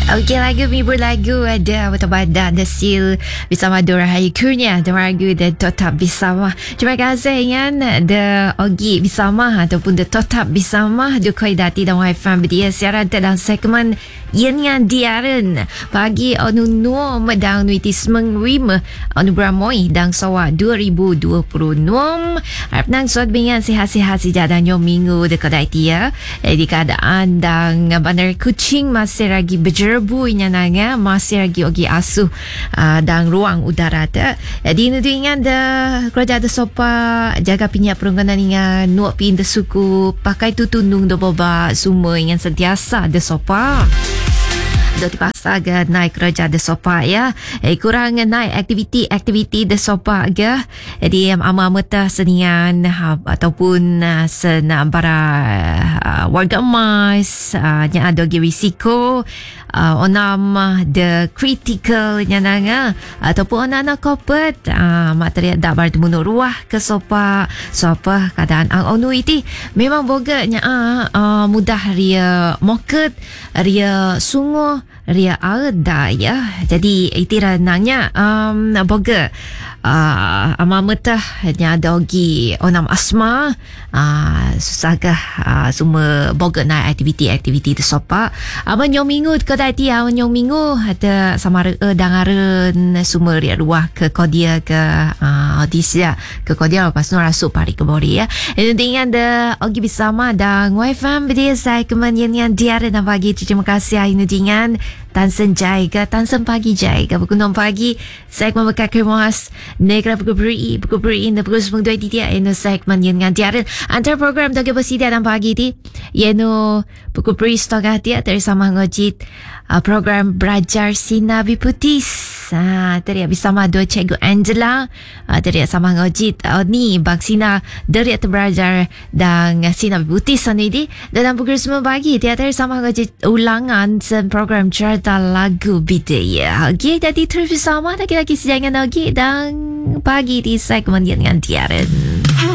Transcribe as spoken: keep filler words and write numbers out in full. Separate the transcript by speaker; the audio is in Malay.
Speaker 1: Okey, lagu mibur lagu ada Betul Badan The Seal bersama Dora Hayu Kurnia dan lagu The Tetap Bersama. Terima kasih dengan The Ogi bersama ataupun The Tetap Bersama Dukoi Dati dan Wi-Fi berdia siaran dalam segmen Yang Diaren pagi onu nuo medang nuitis mengrima onu bramoi dan sawa dua ribu dua puluh enam. Harap nang suat bingan sihat-sihat sejak dan yom minggu dekat dia di keadaan dan bandar Kuching masih lagi berjerebu nyananya masih lagi ogi asuh uh, dan ruang udara tu. Jadi nu dengan de kerja de sopa jaga pinyak perungganan dengan nuak pin de suku pakai tu tundung de boba semua yang sentiasa de sopa. Dah dipaksa ke naik kerja de sopa ya. Eh, kurang naik aktiviti-aktiviti de sopa ke. Jadi ama-ama senian uh, ataupun uh, sen para uh, warga emas uh, yang ada risiko uh, onam de critical yang nanga ataupun anak-anak corporate uh, materi dak bertemu ruah ke sopa sopa keadaan ang onu iti memang boganya uh, uh, mudah ria market ria sungo ria ada ya. Jadi itira nanya um, boga uh, amamata nya dogi onam asma uh, susagah uh, semua boga na aktiviti-aktiviti de sopa aman nyong minggu kedai ti aman nyong minggu ada samara e dangaren semua ria ruah ke kodia ke uh, audisia ke kodia lepas nu rasuk pari ke bori ya. Ini dengan de ogi bersama dan Wi-Fi berdia saya kemenyan yang diare dan pagi. Terima kasih ini dengan Tan Sen Jaiga, Tan Sen Pagi Jaiga. Pukul enam pagi, segmen Bekat Kemas. Negra pukul beri, pukul beri in, pukul sepuluh dua titik. Ini segmen yang ngantiaran. Antara program Toge Bersidia dan pagi ini. Ini pukul beri setengah dia dari sama ngojit. Uh, program Belajar Sinabi Putis. Ha, tadi bersama dua cikgu Angela. Uh, tadi sama ngojit. Uh, ni Bang Sina dari atas belajar dan Sinabi Putis ini. Dalam pukul sembilan pagi, dia tadi sama ngojit ulangan sen program Cerita Lagu Bidaya. Okey, jadi terus bersama lagi-lagi sejangan lagi dan pagi di segmen yang ngantiaran.